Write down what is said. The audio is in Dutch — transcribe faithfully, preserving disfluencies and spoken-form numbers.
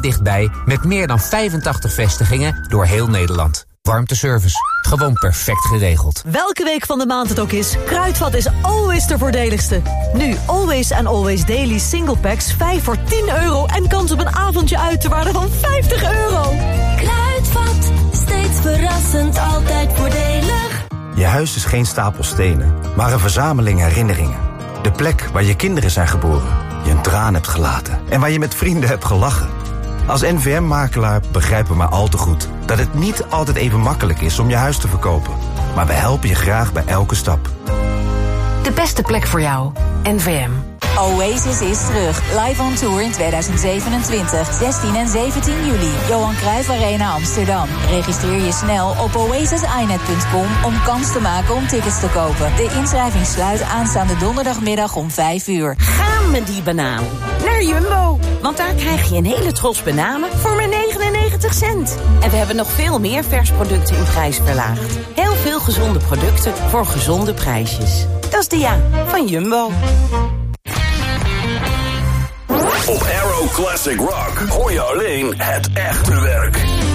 dichtbij met meer dan vijfentachtig vestigingen door heel Nederland. Warmteservice. Gewoon perfect geregeld. Welke week van de maand het ook is, Kruidvat is always de voordeligste. Nu Always and Always Daily Single Packs vijf voor tien euro... en kans op een avondje uit ter waarde van vijftig euro. Kruidvat, steeds verrassend, altijd voordelig. Je huis is geen stapel stenen, maar een verzameling herinneringen. De plek waar je kinderen zijn geboren, je een traan hebt gelaten... en waar je met vrienden hebt gelachen. Als N V M-makelaar begrijpen we maar al te goed... dat het niet altijd even makkelijk is om je huis te verkopen. Maar we helpen je graag bij elke stap. De beste plek voor jou. N V M. Oasis is terug. Live on Tour in tweeduizend zevenentwintig. zestien en zeventien juli. Johan Cruijff Arena Amsterdam. Registreer je snel op oasis i net punt com om kans te maken om tickets te kopen. De inschrijving sluit aanstaande donderdagmiddag om vijf uur. Ga met die banaan naar Jumbo. Want daar krijg je een hele tros bananen voor maar negenennegentig cent. En we hebben nog veel meer vers producten in prijs verlaagd. Heel veel gezonde producten voor gezonde prijsjes. Dat is de ja van Jumbo. Op Aero Classic Rock hoor je alleen het echte werk.